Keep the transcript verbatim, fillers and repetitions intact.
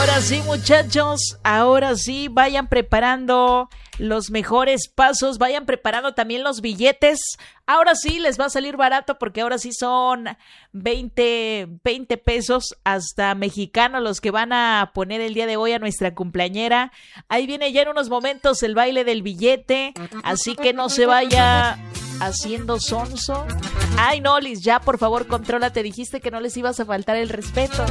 Ahora sí, muchachos, ahora sí, vayan preparando los mejores pasos, vayan preparando también los billetes. Ahora sí les va a salir barato porque ahora sí son veinte, veinte pesos hasta mexicanos los que van a poner el día de hoy a nuestra cumpleañera. Ahí viene ya en unos momentos el baile del billete, así que no se vaya haciendo sonso. Ay, no, Liz, ya por favor contrólate, dijiste que no les ibas a faltar el respeto.